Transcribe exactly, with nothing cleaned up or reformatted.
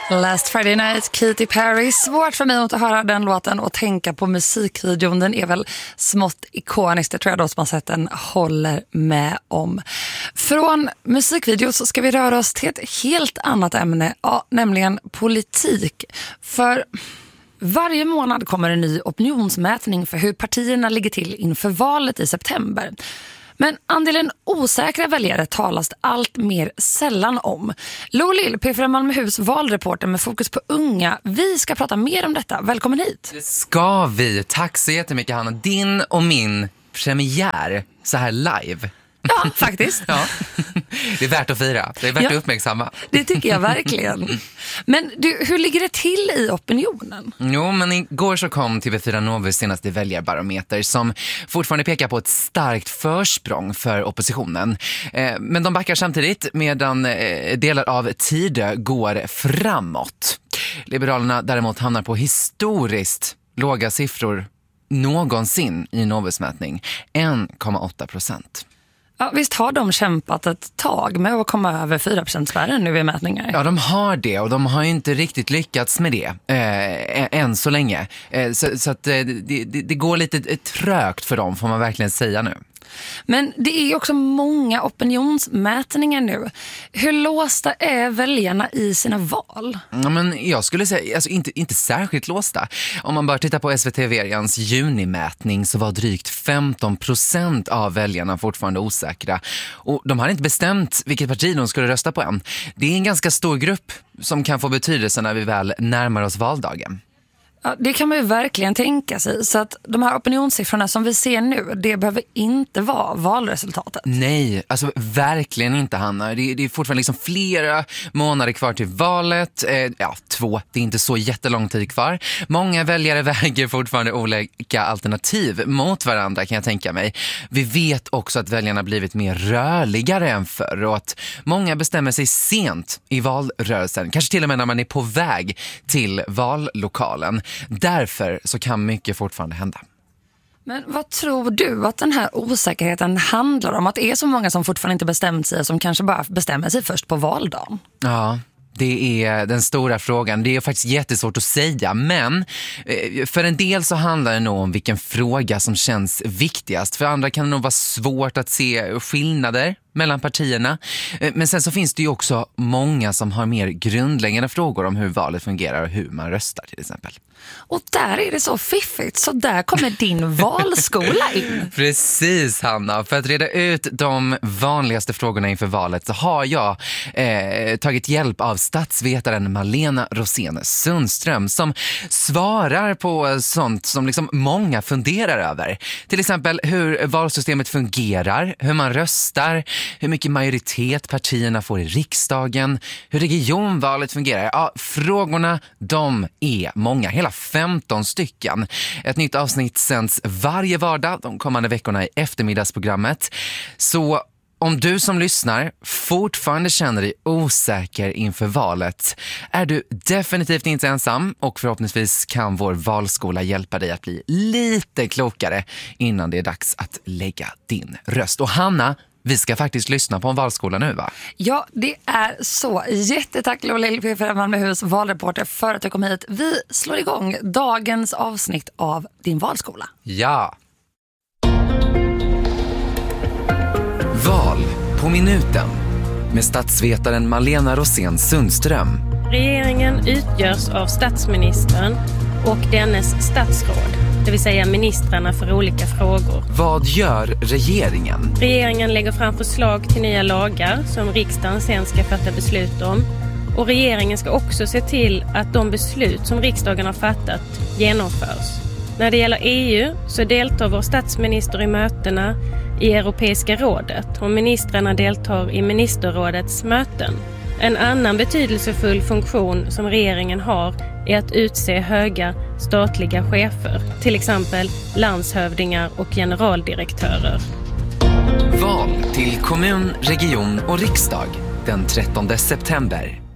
Last Friday Night, Katy Perry. Svårt för mig att höra den låten och tänka på musikvideon. Den är väl smått ikonisk, det tror jag de som har sett den håller med om. Från musikvideos så ska vi röra oss till ett helt annat ämne, ja, nämligen politik. För varje månad kommer en ny opinionsmätning för hur partierna ligger till inför valet i september. Men andelen osäkra väljare talas allt mer sällan om. Lo Lill, P fyra Malmöhus valreporter med fokus på unga. Vi ska prata mer om detta. Välkommen hit. Det ska vi. Tack så jättemycket, Hanna. Din och min premiär så här live. Ja, faktiskt. Ja. Det är värt att fira. Det är värt ja, att uppmärksamma. Det tycker jag verkligen. Men du, hur ligger det till i opinionen? Jo, men igår så kom T V fyra Novus senaste väljarbarometer som fortfarande pekar på ett starkt försprång för oppositionen. Eh, men de backar samtidigt medan eh, delar av Tidö går framåt. Liberalerna däremot hamnar på historiskt låga siffror någonsin i Novusmätning. en komma åtta procent. Ja, visst har de kämpat ett tag med att komma över fyra procent-spärren nu vid mätningar? Ja, de har det och de har ju inte riktigt lyckats med det eh, än så länge. Eh, så så att, eh, det, det går lite trögt för dem, får man verkligen säga nu. Men det är ju också många opinionsmätningar nu. Hur låsta är väljarna i sina val? Ja, men jag skulle säga alltså inte, inte särskilt låsta. Om man bara tittar på S V T-Verians junimätning så var drygt femton procent av väljarna fortfarande osäkra. Och de har inte bestämt vilket parti de skulle rösta på än. Det är en ganska stor grupp som kan få betydelse när vi väl närmar oss valdagen. Ja, det kan man ju verkligen tänka sig. Så att de här opinionssiffrorna som vi ser nu, det behöver inte vara valresultatet. Nej, alltså verkligen inte, Hanna. Det, det är fortfarande liksom flera månader kvar till valet. Eh, ja, två. Det är inte så jättelång tid kvar. Många väljare väger fortfarande olika alternativ mot varandra, kan jag tänka mig. Vi vet också att väljarna blivit mer rörligare än förr och att många bestämmer sig sent i valrörelsen. Kanske till och med när man är på väg till vallokalen. Därför så kan mycket fortfarande hända. Men vad tror du att den här osäkerheten handlar om? Att det är så många som fortfarande inte bestämt sig, som kanske bara bestämmer sig först på valdagen? Ja, det är den stora frågan. Det är faktiskt jättesvårt att säga, men för en del så handlar det nog om vilken fråga som känns viktigast. För andra kan det nog vara svårt att se skillnader mellan partierna. Men sen så finns det ju också många som har mer grundläggande frågor om hur valet fungerar och hur man röstar till exempel. Och där är det så fiffigt, så där kommer din valskola in. Precis, Hanna. För att reda ut de vanligaste frågorna inför valet så har jag eh, tagit hjälp av statsvetaren Malena Rosén Sundström som svarar på sånt som liksom många funderar över. Till exempel hur valsystemet fungerar, hur man röstar, hur mycket majoritet partierna får i riksdagen, hur regionvalet fungerar. Ja, frågorna, de är många. Hela femton stycken. Ett nytt avsnitt sänds varje vardag de kommande veckorna i eftermiddagsprogrammet. Så om du som lyssnar fortfarande känner dig osäker inför valet är du definitivt inte ensam och förhoppningsvis kan vår valskola hjälpa dig att bli lite klokare innan det är dags att lägga din röst. Och Hanna, vi ska faktiskt lyssna på en valskola nu, va? Ja, det är så. Jättetack Lo Lill, P fyra Malmöhus valreporter, för att du kom hit. Vi slår igång dagens avsnitt av din valskola. Ja. Val på minuten med statsvetaren Malena Rosén Sundström. Regeringen utgörs av statsministern och dennes statsråd, det vill säga ministrarna för olika frågor. Vad gör regeringen? Regeringen lägger fram förslag till nya lagar som riksdagen sen ska fatta beslut om. Och regeringen ska också se till att de beslut som riksdagen har fattat genomförs. När det gäller E U så deltar vår statsminister i mötena i Europeiska rådet och ministrarna deltar i ministerrådets möten. En annan betydelsefull funktion som regeringen har är att utse höga statliga chefer, till exempel landshövdingar och generaldirektörer. Val till kommun, region och riksdag den trettonde september.